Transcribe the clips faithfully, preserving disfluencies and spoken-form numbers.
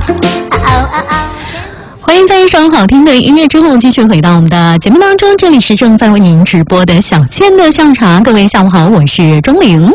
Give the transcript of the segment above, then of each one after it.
欢迎在一首好听的音乐之后继续回到我们的节目当中，这里是正在为您直播的小倩的下午茶，各位下午好，我是钟玲。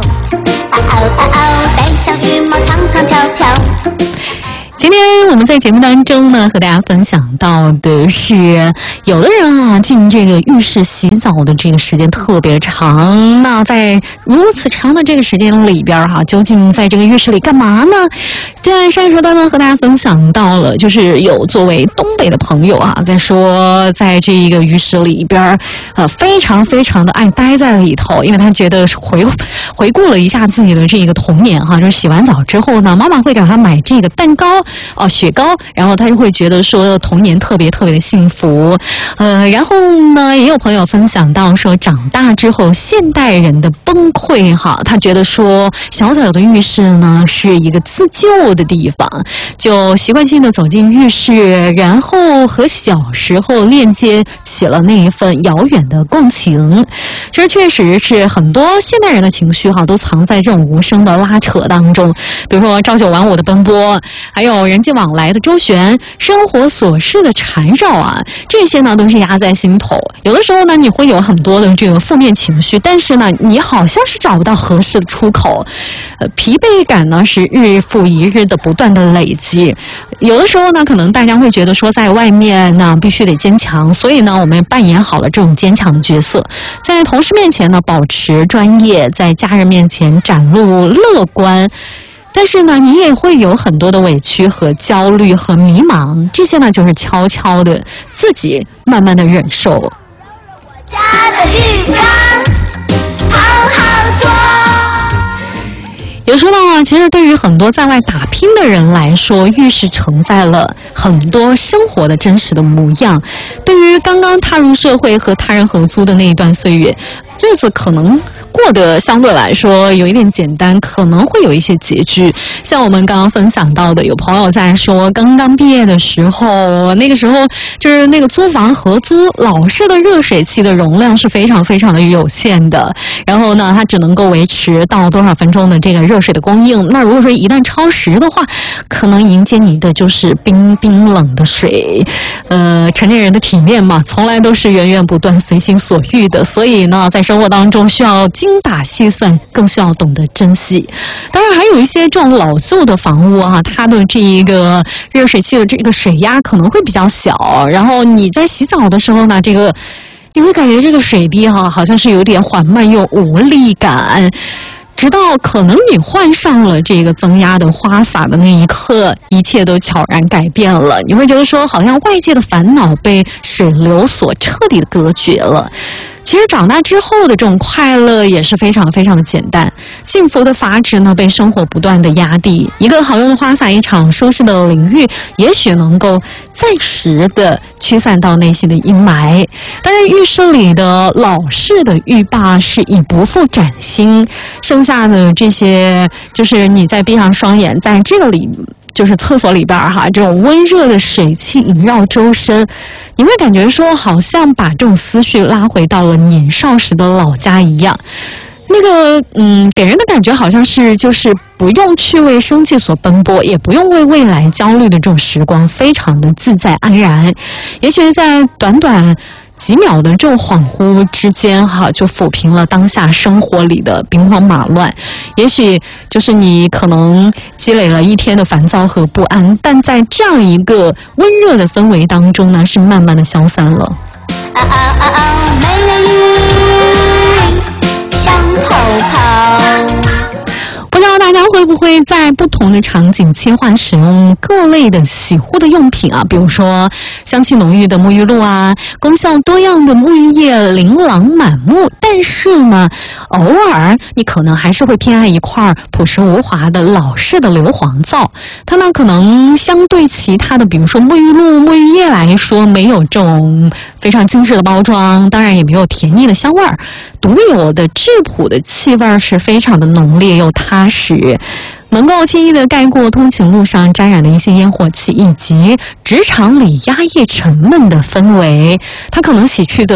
带上羽毛唱唱跳跳。今天我们在节目当中呢，和大家分享到的是，有的人啊进这个浴室洗澡的这个时间特别长。那在如此长的这个时间里边哈、啊，究竟在这个浴室里干嘛呢？在上一时段呢，和大家分享到了，就是有作为东北的朋友啊，在说在这个浴室里边，呃，非常非常的爱待在里头，因为他觉得回回顾了一下自己的这个童年哈、啊，就是洗完澡之后呢，妈妈会给他买这个蛋糕。哦，雪糕，然后他就会觉得说童年特别特别的幸福，呃，然后呢，也有朋友分享到说，长大之后现代人的崩溃哈，他觉得说小小的浴室呢是一个自救的地方，就习惯性的走进浴室，然后和小时候链接起了那一份遥远的共情。其实确实是很多现代人的情绪哈，都藏在这种无声的拉扯当中，比如说朝九晚五的奔波，还有人际往来的周旋，生活琐事的缠绕啊，这些呢都是压在心头。有的时候呢，你会有很多的这个负面情绪，但是呢，你好像是找不到合适的出口。呃，疲惫感呢是日复一日的不断的累积。有的时候呢，可能大家会觉得说，在外面呢必须得坚强，所以呢，我们扮演好了这种坚强的角色，在同事面前呢保持专业，在家人面前展露乐观。但是呢，你也会有很多的委屈和焦虑和迷茫，这些呢就是悄悄的自己慢慢的忍受。家的浴缸好好做。有说到啊，其实对于很多在外打拼的人来说，浴室承载了很多生活的真实的模样。对于刚刚踏入社会和他人合租的那一段岁月，日子可能过得相对来说有一点简单，可能会有一些拮据。像我们刚刚分享到的，有朋友在说，刚刚毕业的时候，那个时候就是那个租房合租，老式的热水器的容量是非常非常的有限的，然后呢，它只能够维持到多少分钟的这个热水的供应。那如果说一旦超时的话，可能迎接你的就是冰冰冷的水。呃，成年人的体面嘛，从来都是源源不断、随心所欲的，所以呢，在生活当中需要精打细算，更需要懂得珍惜。当然还有一些这种老旧的房屋啊，它的这一个热水器的这个水压可能会比较小，然后你在洗澡的时候呢，这个你会感觉这个水滴哈、啊、好像是有点缓慢又无力感，直到可能你换上了这个增压的花洒的那一刻，一切都悄然改变了。你会觉得说，好像外界的烦恼被水流所彻底的隔绝了。其实长大之后的这种快乐也是非常非常的简单，幸福的阀值呢被生活不断的压低，一个好用的花洒，一场舒适的淋浴，也许能够暂时的驱散到内心的阴霾。当然，浴室里的老式的浴霸是以不复崭新，剩下的这些就是你再闭上双眼，在这个里。就是厕所里边哈，这种温热的水汽萦绕周身，你会感觉说好像把这种思绪拉回到了年少时的老家一样。那个嗯，给人的感觉好像是就是不用去为生计所奔波，也不用为未来焦虑的这种时光，非常的自在安然。也许在短短几秒的这种恍惚之间哈，就抚平了当下生活里的兵荒马乱。也许就是你可能积累了一天的烦躁和不安，但在这样一个温热的氛围当中呢，是慢慢的消散了。啊啊啊啊！美人鱼向后跑。不知道大家会不会在不同的场景切换使用各类的洗护的用品啊，比如说香气浓郁的沐浴露啊，功效多样的沐浴液琳琅满目。但是呢，偶尔你可能还是会偏爱一块朴实无华的老式的硫磺皂，它呢可能相对其他的比如说沐浴露、沐浴液来说，没有这种非常精致的包装，当然也没有甜腻的香味儿，独有的质朴的气味是非常的浓烈又踏实，能够轻易的盖过通勤路上沾染的一些烟火气，以及职场里压抑沉闷的氛围。它可能洗去的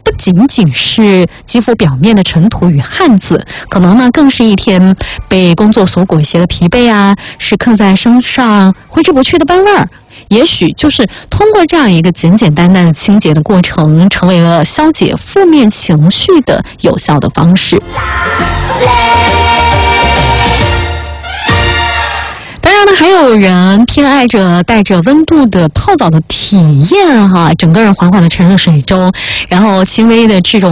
不仅仅是肌肤表面的尘土与汗渍，可能呢更是一天被工作所裹挟的疲惫啊，是刻在身上挥之不去的斑味儿。也许就是通过这样一个简简单单的清洁的过程，成为了消解负面情绪的有效的方式。当然呢，还有人偏爱着带着温度的泡澡的体验哈，整个人缓缓的沉入水中，然后轻微的这种